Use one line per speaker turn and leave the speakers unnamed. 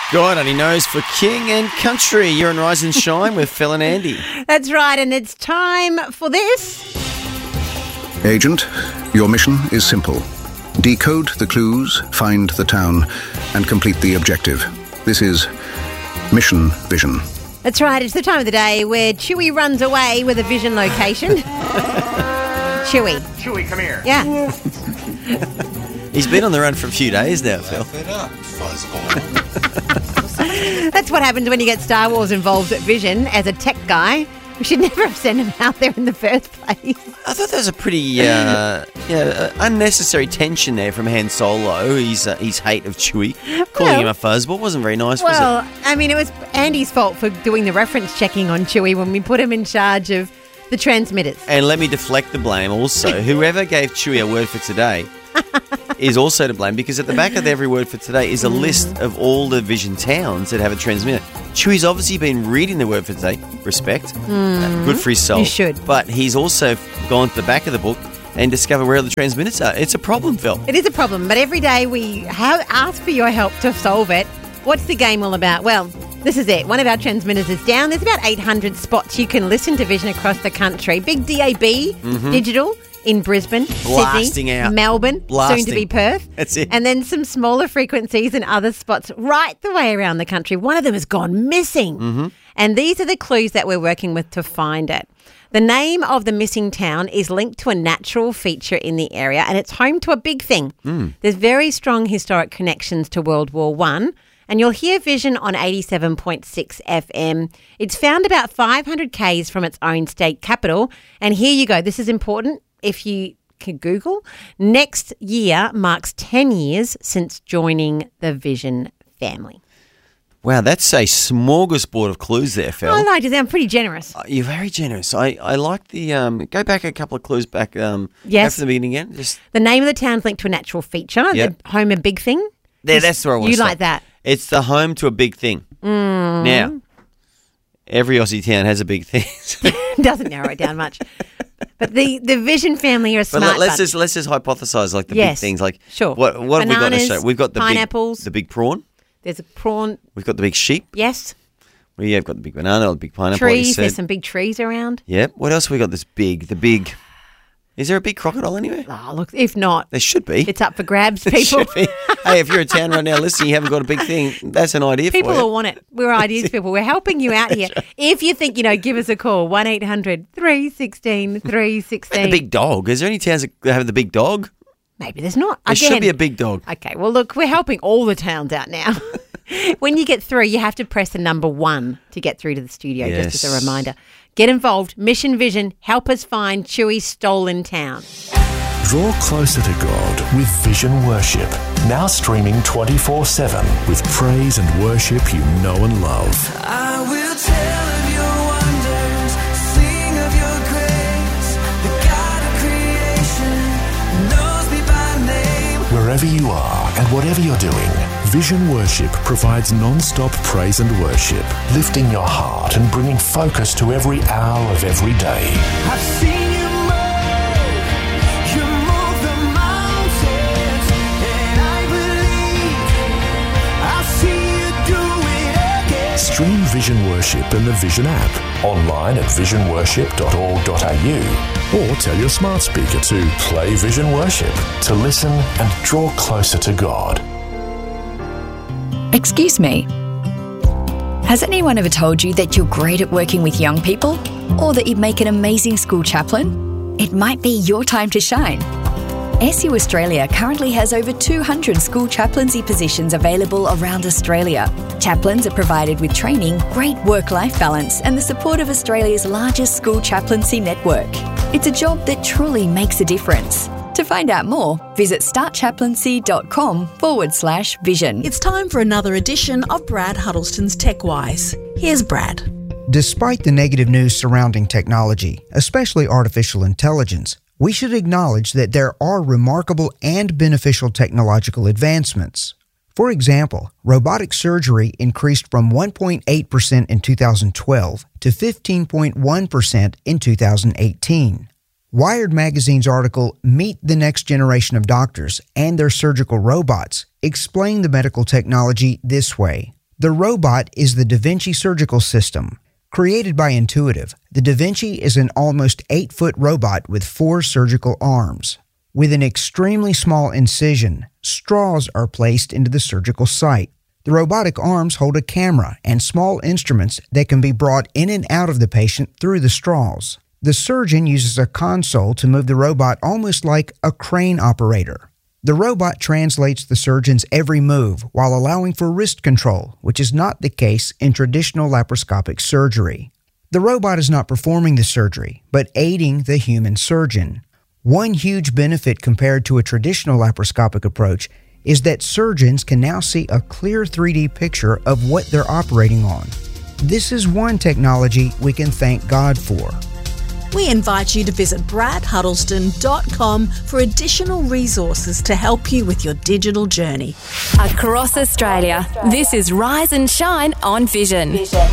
God only knows for King and Country. You're on Rise and Shine with Phil and Andy.
That's right, and it's time for this.
Agent, your mission is simple. Decode the clues, find the town, and complete the objective. This is Mission Vision.
That's right, it's the time of the day where Chewie runs away with a vision location. Chewie,
come here.
yeah.
He's been on the run for a few days now, Phil.
Laugh it up, fuzzball.
That's what happens when you get Star Wars involved at Vision as a tech guy. We should never have sent him out there in the first place.
I thought there was a pretty unnecessary tension there from Han Solo. His hate of Chewie, calling him a fuzzball wasn't very nice, was it?
Well, I mean, it was Andy's fault for doing the reference checking on Chewie when we put him in charge of the transmitters.
And let me deflect the blame also. Whoever gave Chewie a word for today is also to blame, because at the back of every word for today is a list of all the Vision towns that have a transmitter. Chewie's obviously been reading the word for today. Respect. Good for his soul.
You should.
But he's also gone to the back of the book and discovered where the transmitters are. It's a problem, Phil.
It is a problem, but every day we ask for your help to solve it. What's the game all about? Well, this is it. One of our transmitters is down. There's about 800 spots you can listen to Vision across the country. Big DAB, digital, in Brisbane,
Blasting
Sydney,
out.
Melbourne,
Blasting.
soon to be Perth.
That's it.
And then some smaller frequencies and other spots right the way around the country. One of them has gone missing. And these are the clues that we're working with to find it. The name of the missing town is linked to a natural feature in the area, and it's home to a big thing. There's very strong historic connections to World War I, and you'll hear Vision on 87.6 FM. It's found about 500 k's from its own state capital. And here you go. This is important. If you can Google, next year marks 10 years since joining the Vision family.
Wow, that's a smorgasbord of clues there, Phil.
I like it. I'm pretty generous.
You're very generous. I like the... go back a couple of clues back
Yes.
after the beginning again. Just
The name of the town's linked to a natural feature,
Yep.
the home of Big Thing.
there, that's where I want to
You
stop.
like that?
It's the home to a big thing. Now, every Aussie town has a big thing.
Doesn't narrow it down much. But the Vision family are a smart
let's
bunch.
just hypothesize like the
Yes,
big things. Like
sure.
What have we got to
Bananas,
show? We've got the
pineapples.
the big prawn.
There's a prawn,
We've got the big sheep.
yes.
We have got the big banana, the big pineapple. like you
Trees,
said.
there's some big trees around.
Yep. What else have we got? This big, the big. Is there a big crocodile anywhere?
Oh, look, if not,
There should be.
it's up for grabs,
There
people.
should be. Hey, if you're in town right now listening, you haven't got a big thing, that's an idea
People
for you.
will want it. We're ideas people. We're helping you out here. If you think, give us a call, 1-800-316-316.
And the big dog. Is there any towns that have the big dog?
Maybe there's not.
There
Again,
should be a big dog.
Okay, well, look, we're helping all the towns out now. When you get through, you have to press the number 1 to get through to the studio, just as a
Yes.
reminder. Get involved. Mission Vision, help us find Chewie's stolen town.
Draw closer to God with Vision Worship. Now streaming 24/7 with praise and worship you know and love.
I will tell of your wonders, sing of your grace. The God of creation knows me by name.
Wherever you are and whatever you're doing, Vision Worship provides non-stop praise and worship, lifting your heart and bringing focus to every hour of every day.
I've seen you move. You move the mountains, and I believe I'll see you do it again.
Stream Vision Worship in the Vision app, online at visionworship.org.au, or tell your smart speaker to play Vision Worship to listen and draw closer to God.
Excuse me. Has anyone ever told you that you're great at working with young people? Or that you'd make an amazing school chaplain? It might be your time to shine. SU Australia currently has over 200 school chaplaincy positions available around Australia. Chaplains are provided with training, great work-life balance, and the support of Australia's largest school chaplaincy network. It's a job that truly makes a difference. To find out more, visit startchaplaincy.com/vision.
It's time for another edition of Brad Huddleston's TechWise. Here's Brad.
Despite the negative news surrounding technology, especially artificial intelligence, we should acknowledge that there are remarkable and beneficial technological advancements. For example, robotic surgery increased from 1.8% in 2012 to 15.1% in 2018. Wired Magazine's article, Meet the Next Generation of Doctors and Their Surgical Robots, explained the medical technology this way. The robot is the Da Vinci surgical system. Created by Intuitive, the Da Vinci is an almost 8-foot robot with 4 surgical arms. With an extremely small incision, straws are placed into the surgical site. The robotic arms hold a camera and small instruments that can be brought in and out of the patient through the straws. The surgeon uses a console to move the robot almost like a crane operator. The robot translates the surgeon's every move while allowing for wrist control, which is not the case in traditional laparoscopic surgery. The robot is not performing the surgery, but aiding the human surgeon. One huge benefit compared to a traditional laparoscopic approach is that surgeons can now see a clear 3D picture of what they're operating on. This is one technology we can thank God for.
We invite you to visit bradhuddleston.com for additional resources to help you with your digital journey.
Across Australia, this is Rise and Shine on Vision.